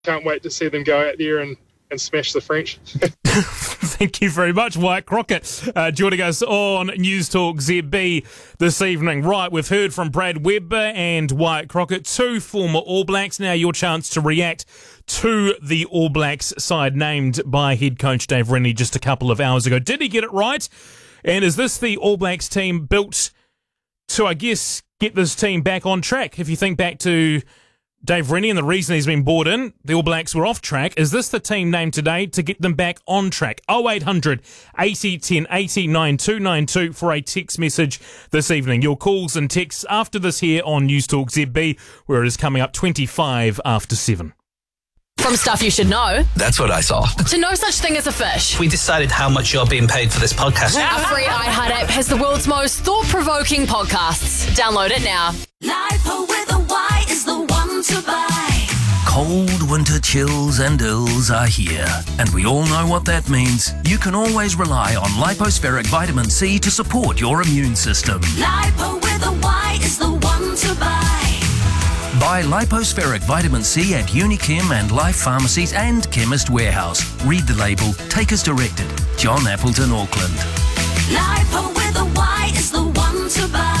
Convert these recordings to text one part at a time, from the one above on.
can't wait to see them go out there and smash the French. Thank you very much, Wyatt Crockett, joining us on News Talk ZB this evening. Right, we've heard from Brad Webber and Wyatt Crockett, two former All Blacks. Now your chance to react to the All Blacks side named by head coach Dave Rennie just a couple of hours ago. Did he get it right? And is this the All Blacks team built to, I guess, get this team back on track? If you think back to Dave Rennie and the reason he's been brought in, the All Blacks were off track. Is this the team named today to get them back on track? 0800 80 10 80 9292 for a text message this evening. Your calls and texts after this here on News Talk ZB, where it is coming up 25 after 7. From stuff you should know, That's what I saw. to no such thing as a fish. We decided how much you're being paid for this podcast. Our free iHeart app has the world's most thought-provoking podcasts. Download it now. Lipo with a Y is the one to buy. Cold winter chills and ills are here, and we all know what that means. You can always rely on Lipospheric Vitamin C to support your immune system. Lipo with a Y is the one to buy. Buy Lipospheric Vitamin C at Unichem and Life Pharmacies and Chemist Warehouse. Read the label. Take as directed. John Appleton, Auckland. Lipo with a Y is the one to buy.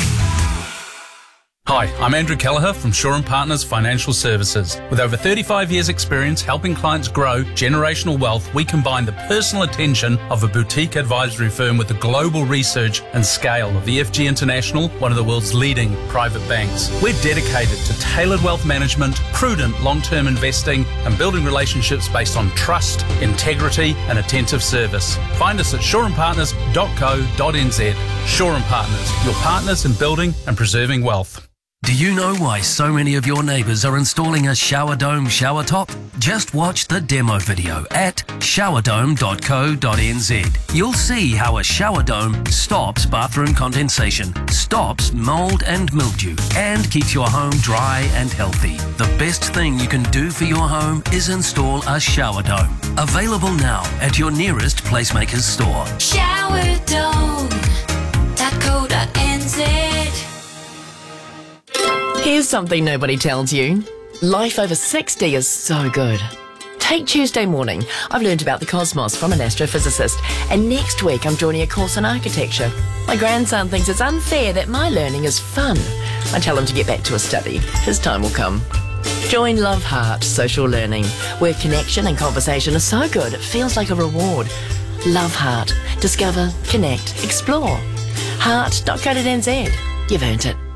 Hi, I'm Andrew Kelleher from Shaw & Partners Financial Services. With over 35 years' experience helping clients grow generational wealth, we combine the personal attention of a boutique advisory firm with the global research and scale of the FG International, one of the world's leading private banks. We're dedicated to tailored wealth management, prudent long-term investing, and building relationships based on trust, integrity, and attentive service. Find us at shawandpartners.co.nz. Shaw & Partners, your partners in building and preserving wealth. Do you know why so many of your neighbours are installing a shower dome shower top? Just watch the demo video at showerdome.co.nz. You'll see how a shower dome stops bathroom condensation, stops mould and mildew, and keeps your home dry and healthy. The best thing you can do for your home is install a shower dome. Available now at your nearest PlaceMakers store. Showerdome.co.nz. Here's something nobody tells you. Life over 60 is so good. Take Tuesday morning. I've learned about the cosmos from an astrophysicist, and next week I'm joining a course on architecture. My grandson thinks it's unfair that my learning is fun. I tell him to get back to his study. His time will come. Join Love Heart Social Learning, where connection and conversation are so good it feels like a reward. Love Heart. Discover, connect, explore. Heart.co.nz. You've earned it.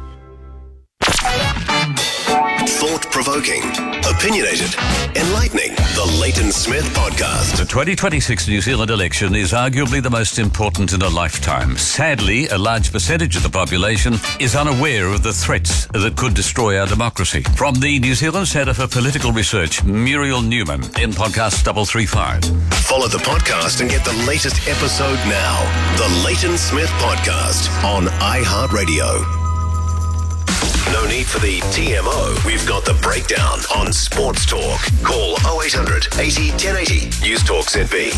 Thought-provoking, opinionated, enlightening. The Leighton Smith Podcast. The 2026 New Zealand election is arguably the most important in a lifetime. Sadly, a large percentage of the population is unaware of the threats that could destroy our democracy. From the New Zealand Centre for Political Research, Muriel Newman in podcast 335. Follow the podcast and get the latest episode now. The Leighton Smith Podcast on iHeartRadio. No need for the TMO. We've got the breakdown on Sports Talk. Call 0800 80 1080. News Talk ZB.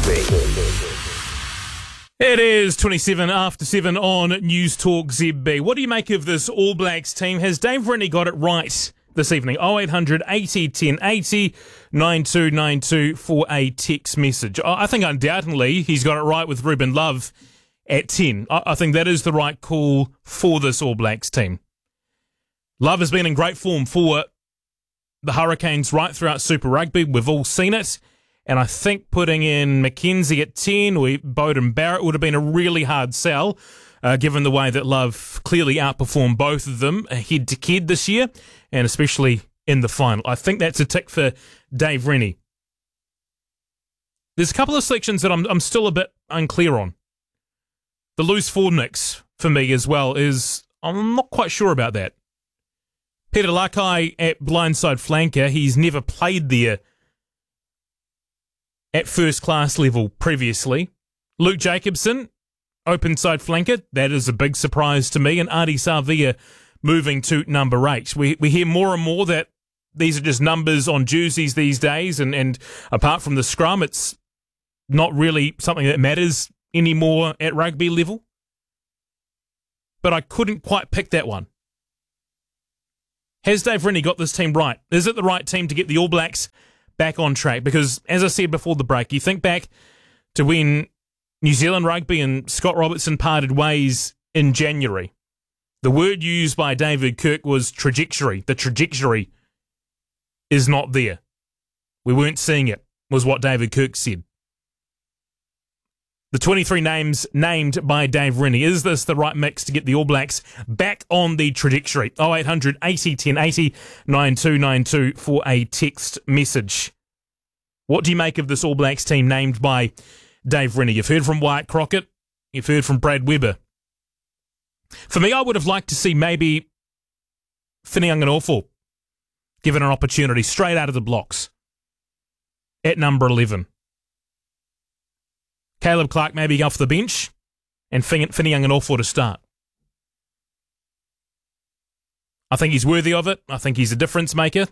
It is 27 after 7 on News Talk ZB. What do you make of this All Blacks team? Has Dave Rennie got it right this evening? 0800 80 1080 9292 for a text message. I think undoubtedly he's got it right with Ruben Love at 10. I think that is the right call for this All Blacks team. Love has been in great form for the Hurricanes right throughout Super Rugby. We've all seen it. And I think putting in Mackenzie at 10 or Beauden Barrett would have been a really hard sell, given the way that Love clearly outperformed both of them head-to-head this year, and especially in the final. I think that's a tick for Dave Rennie. There's a couple of selections that I'm still a bit unclear on. The loose forward mix, for me as well, I'm not quite sure about that. Peter Lakai at blindside flanker, he's never played there at first class level previously. Luke Jacobson, open side flanker, that is a big surprise to me. And Ardie Savia moving to number 8. We hear more and more that these are just numbers on jerseys these days, and apart from the scrum, it's not really something that matters anymore at rugby level. But I couldn't quite pick that one. Has Dave Rennie got this team right? Is it the right team to get the All Blacks back on track? Because, as I said before the break, you think back to when New Zealand Rugby and Scott Robertson parted ways in January. The word used by David Kirk was trajectory. The trajectory is not there. We weren't seeing it, was what David Kirk said. The 23 names named by Dave Rennie. Is this the right mix to get the All Blacks back on the trajectory? 0800 80 1080 9292 for a text message. What do you make of this All Blacks team named by Dave Rennie? You've heard from Wyatt Crockett. You've heard from Brad Weber. For me, I would have liked to see maybe Whitianga given an opportunity straight out of the blocks at number 11. Caleb Clark maybe off the bench and Whitianga to start. I think he's worthy of it. I think he's a difference maker.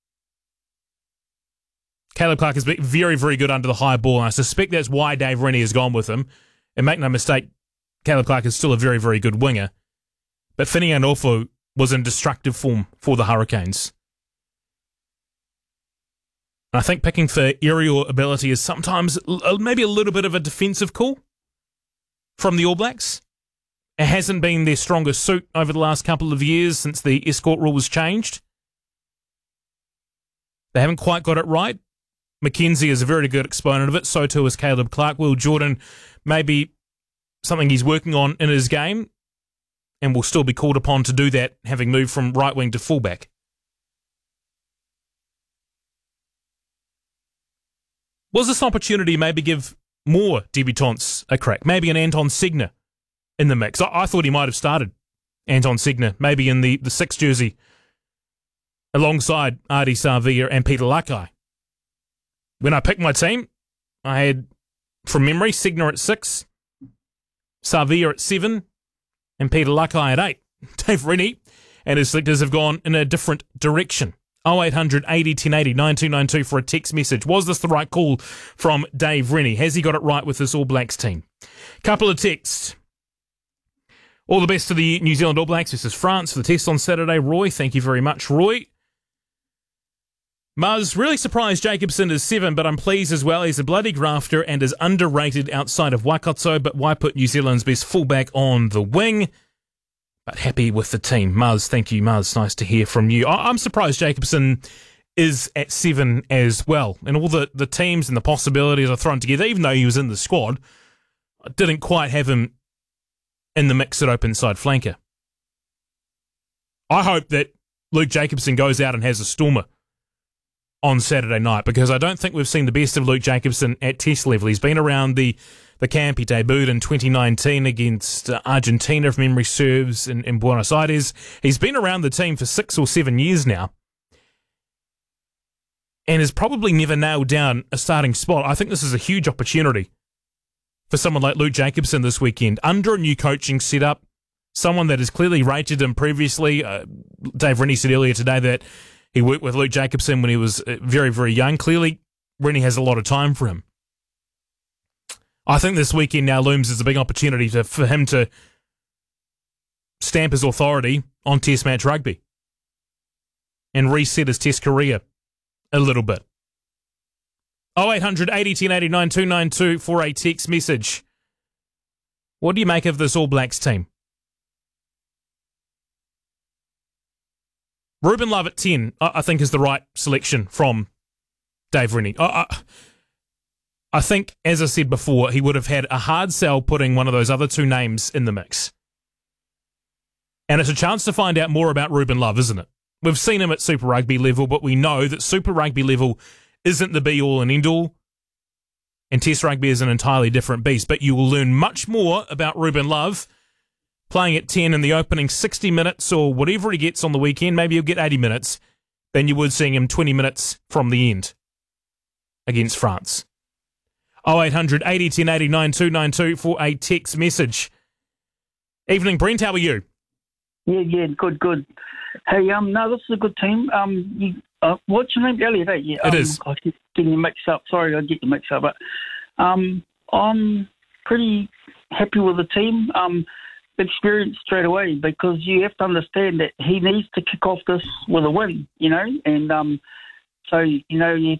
Caleb Clark has been very, very good under the high ball, and I suspect that's why Dave Rennie has gone with him. And make no mistake, Caleb Clark is still a very, very good winger. But Whitianga was in destructive form for the Hurricanes. And I think picking for aerial ability is sometimes maybe a little bit of a defensive call from the All Blacks. It hasn't been their strongest suit over the last couple of years since the escort rule was changed. They haven't quite got it right. Mackenzie is a very good exponent of it. So too is Caleb Clark. Will Jordan, maybe something he's working on in his game and will still be called upon to do that, having moved from right wing to fullback. Was this an opportunity to maybe give more debutants a crack? Maybe an Anton Segner in the mix. I thought he might have started Anton Segner, maybe in the 6 jersey, alongside Ardie Savea and Peter Lakai. When I picked my team, I had, from memory, Segner at 6, Savea at 7, and Peter Lakai at 8. Dave Rennie and his selectors have gone in a different direction. 0800 80 1080 9292 for a text message. Was this the right call from Dave Rennie? Has he got it right with this All Blacks team? Couple of texts. All the best to the New Zealand All Blacks versus France for the test on Saturday. Roy, thank you very much, Roy. Muzz, really surprised Jacobson is 7, but I'm pleased as well. He's a bloody grafter and is underrated outside of Waikato, but why put New Zealand's best fullback on the wing? But happy with the team. Muzz, thank you, Muzz. Nice to hear from you. I'm surprised Jacobson is at 7 as well. And all the teams and the possibilities are thrown together, even though he was in the squad, I didn't quite have him in the mix at open side flanker. I hope that Luke Jacobson goes out and has a stormer on Saturday night, because I don't think we've seen the best of Luke Jacobson at test level. He's been around the camp. He debuted in 2019 against Argentina, if memory serves, in Buenos Aires. He's been around the team for 6 or 7 years now and has probably never nailed down a starting spot. I think this is a huge opportunity for someone like Luke Jacobson this weekend, under a new coaching setup, someone that has clearly rated him previously. Dave Rennie said earlier today that he worked with Luke Jacobson when he was very, very young. Clearly, Rennie has a lot of time for him. I think this weekend now looms as a big opportunity for him to stamp his authority on Test match rugby and reset his Test career a little bit. 0800 80 1080 9292 for a text message. What do you make of this All Blacks team? Ruben Love at 10, I think, is the right selection from Dave Rennie. I think, as I said before, he would have had a hard sell putting one of those other two names in the mix. And it's a chance to find out more about Ruben Love, isn't it? We've seen him at Super Rugby level, but we know that Super Rugby level isn't the be-all and end-all, and Test Rugby is an entirely different beast. But you will learn much more about Ruben Love playing at 10 in the opening 60 minutes or whatever he gets on the weekend. Maybe he'll get 80 minutes, than you would seeing him 20 minutes from the end against France. 0800 80 1080 9292 for a text message. Evening, Brent, how are you? Yeah, good. Hey, no, this is a good team. What's your name? Elliot, yeah. It is. I keep getting you mixed up. Sorry, I get you mixed up. But I'm pretty happy with the team. experience straight away, because you have to understand that he needs to kick off this with a win, and so, you